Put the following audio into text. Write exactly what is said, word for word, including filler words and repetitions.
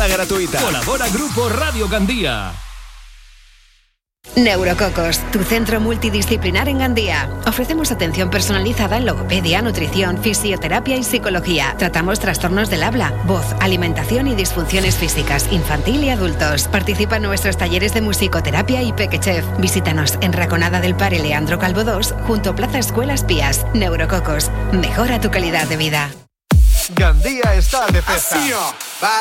gratuita. Colabora Grupo Radio Gandía. Neurococos, tu centro multidisciplinar en Gandía. Ofrecemos atención personalizada en logopedia, nutrición, fisioterapia y psicología. Tratamos trastornos del habla, voz, alimentación y disfunciones físicas, infantil y adultos. Participa en nuestros talleres de musicoterapia y Pequechef. Visítanos en Raconada del Pare Leandro Calvo dos, junto a Plaza Escuelas Pías. Neurococos, mejora tu calidad de vida. Gandía está de festa.